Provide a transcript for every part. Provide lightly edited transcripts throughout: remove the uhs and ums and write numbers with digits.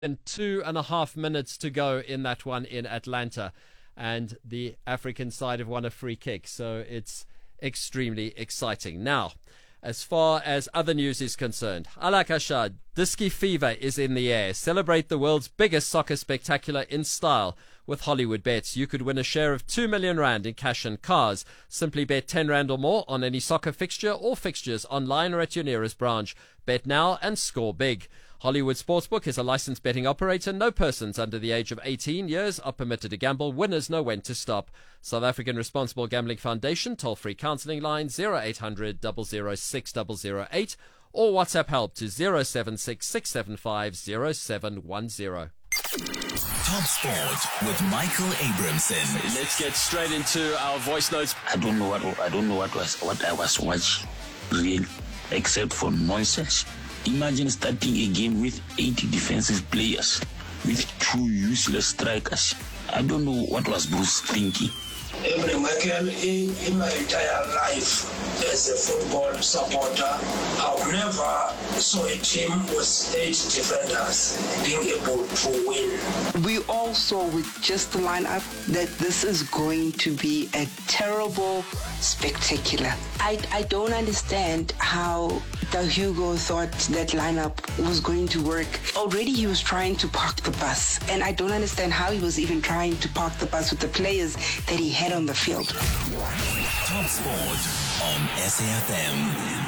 And 2.5 minutes to go in that one in Atlanta. And the African side have won a free kick. So it's extremely exciting. Now, as far as other news is concerned, Alakashad, Disky Fever is in the air. Celebrate the world's biggest soccer spectacular in style with Hollywood Bets. You could win a share of 2 million rand in cash and cars. Simply bet 10 rand or more on any soccer fixture or fixtures online or at your nearest branch. Bet now and score big. Hollywood Sportsbook is a licensed betting operator. No persons under the age of 18 years are permitted to gamble. Winners know when to stop. South African Responsible Gambling Foundation toll-free counselling line 0800 006 008 or WhatsApp help to 076 675 0710. Top Sport with Michael Abramson. Let's get straight into our voice notes. I don't know what I was watching, really, except for nonsense. Imagine starting a game with 80 defensive players, with 2 useless strikers. I don't know what was Bruce thinking. Michael, in my entire life as a football supporter, I've never saw a team with 8 defenders being able to win. We all saw with just the lineup that this is going to be a terrible spectacular. I don't understand how Doug Hugo thought that lineup was going to work. Already he was trying to park the bus, and I don't understand how he was even trying to park the bus with the players that he had on the field. Top Sport on SAFM.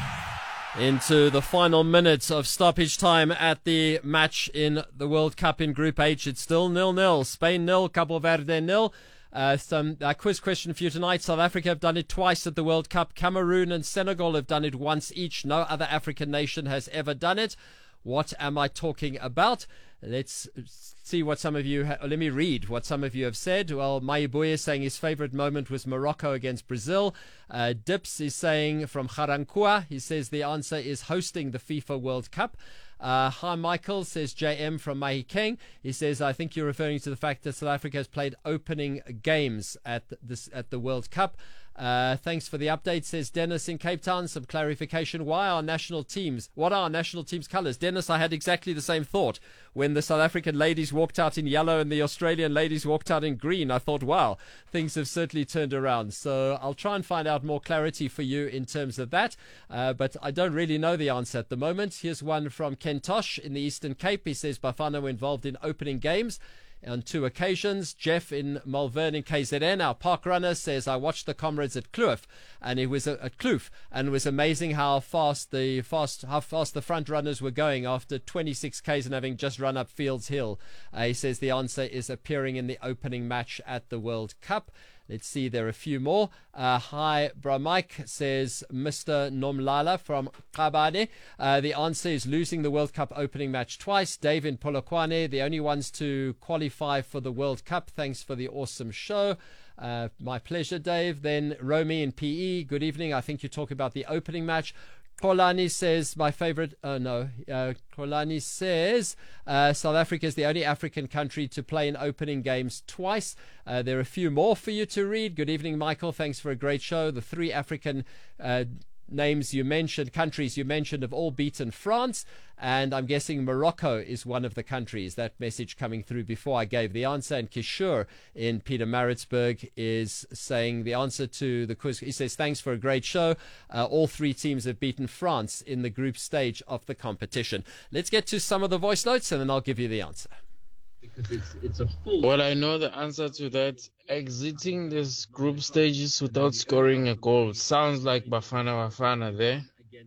Into the final minutes of stoppage time at the match in the World Cup in Group H. It's still 0-0. Spain 0, Cabo Verde 0. Some quiz question for you tonight. South Africa have done it twice at the World Cup. Cameroon and Senegal have done it once each. No other African nation has ever done it. What am I talking about? Let's see what some of you let me read what some of you have said. Well, Maibuye is saying his favorite moment was Morocco against Brazil. Dips is saying from Kharankua, he says the answer is hosting the FIFA World Cup. Hi Michael, says JM from Mahikeng. He says, I think you're referring to the fact that South Africa has played opening games at the World Cup. Thanks for the update, says Dennis in Cape Town. Some clarification. What are our national teams' colours? Dennis, I had exactly the same thought. When the South African ladies walked out in yellow and the Australian ladies walked out in green, I thought, wow, things have certainly turned around. So I'll try and find out more clarity for you in terms of that. But I don't really know the answer at the moment. Here's one from Kentosh in the Eastern Cape. He says Bafana were involved in opening games on 2 occasions. Jeff in Malvern in KZN, our park runner, says I watched the comrades at Kloof, and it was at Kloof, and it was amazing how fast the front runners were going after 26 k's and having just run up Fields Hill. He says the answer is appearing in the opening match at the World Cup. Let's see, there are a few more. Hi, Bra Mike, says Mr. Nomlala from Kabane. The answer is losing the World Cup opening match twice. Dave in Polokwane, the only ones to qualify for the World Cup. Thanks for the awesome show. My pleasure, Dave. Then Romy in PE, good evening. I think you talk about the opening match. Kolani says my favorite. Kolani says South Africa is the only African country to play in opening games twice. There are a few more for you to read. Good evening, Michael. Thanks for a great show. The 3 African names you mentioned, countries you mentioned, have all beaten France, and I'm guessing Morocco is one of the countries. That message coming through before I gave the answer. And Kishore in Pietermaritzburg is saying the answer to the quiz. He says, thanks for a great show. All 3 teams have beaten France in the group stage of the competition. Let's get to some of the voice notes and then I'll give you the answer. Because it's a full. Well, I know the answer to that. Exiting this group stages without scoring a goal sounds like Bafana there.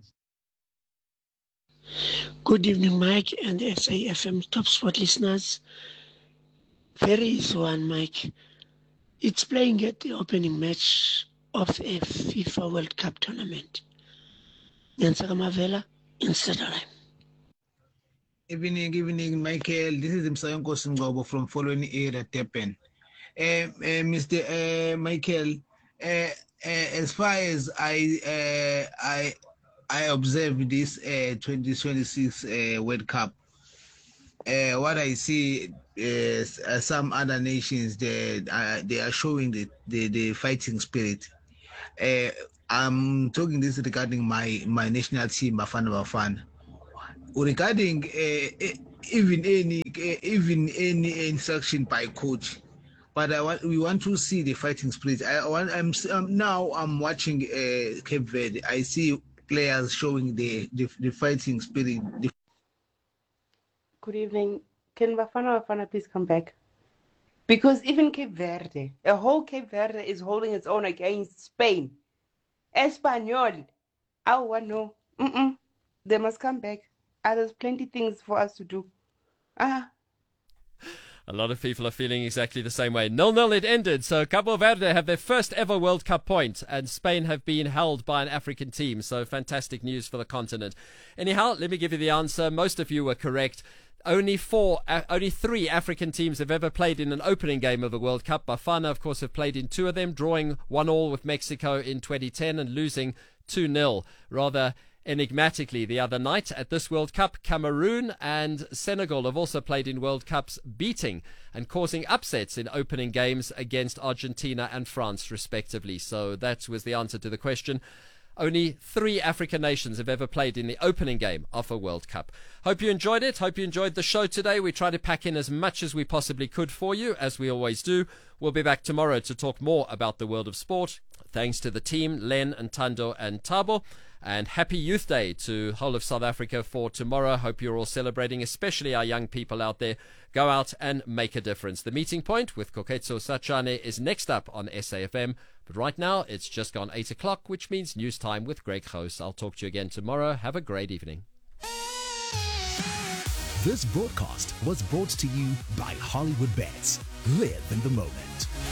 Good evening, Mike and SAFM Top Sport listeners. Very easy one, Mike. It's playing at the opening match of a FIFA World Cup tournament. Nyansaka Mavela in Sadarime. Evening, Michael. This is Msayonko Singobo from following area Tepen. Mr. Michael, as far as I observe this 2026 World Cup, what I see is some other nations they are showing the fighting spirit. I'm talking this regarding my national team, Bafana Bafana. regarding even any instruction by coach. But we want to see the fighting spirit. I'm watching Cape Verde. I see players showing the fighting spirit. Good evening. Can Bafana please come back? Because even Cape Verde, a whole Cape Verde is holding its own against Spain. Espanyol. Oh, no. They must come back. There's plenty things for us to do. A lot of people are feeling exactly the same way. 0-0 it ended, so Cabo Verde have their first ever World Cup point, and Spain have been held by an African team, so fantastic news for the continent. Anyhow, let me give you the answer. Most of you were correct. Only 3 African teams have ever played in an opening game of the World Cup. Bafana, of course, have played in 2 of them, drawing 1-1 with Mexico in 2010 and losing 2-0. Rather enigmatically, the other night at this World Cup, Cameroon and Senegal have also played in World Cups, beating and causing upsets in opening games against Argentina and France, respectively. So that was the answer to the question. Only 3 African nations have ever played in the opening game of a World Cup. Hope you enjoyed it. Hope you enjoyed the show today. We tried to pack in as much as we possibly could for you, as we always do. We'll be back tomorrow to talk more about the world of sport. Thanks to the team, Len and Tando and Tabo. And happy Youth Day to whole of South Africa for tomorrow. Hope you're all celebrating, especially our young people out there. Go out and make a difference. The Meeting Point with Koketso Sachane is next up on SAFM. But right now, it's just gone 8 o'clock, which means news time with Greg Goos. I'll talk to you again tomorrow. Have a great evening. This broadcast was brought to you by Hollywood Bets. Live in the moment.